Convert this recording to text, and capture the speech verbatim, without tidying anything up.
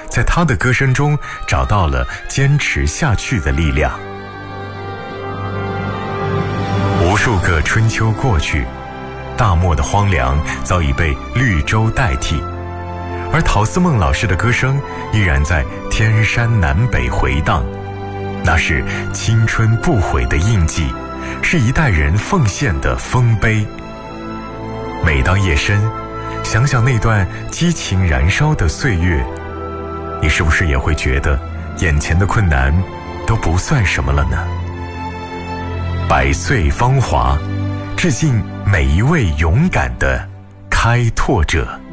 在他的歌声中找到了坚持下去的力量。无数个春秋过去，大漠的荒凉早已被绿洲代替，而陶思梦老师的歌声依然在天山南北回荡，那是青春不悔的印记，是一代人奉献的丰碑。每当夜深，想想那段激情燃烧的岁月，你是不是也会觉得眼前的困难都不算什么了呢？百岁芳华，致敬每一位勇敢的开拓者。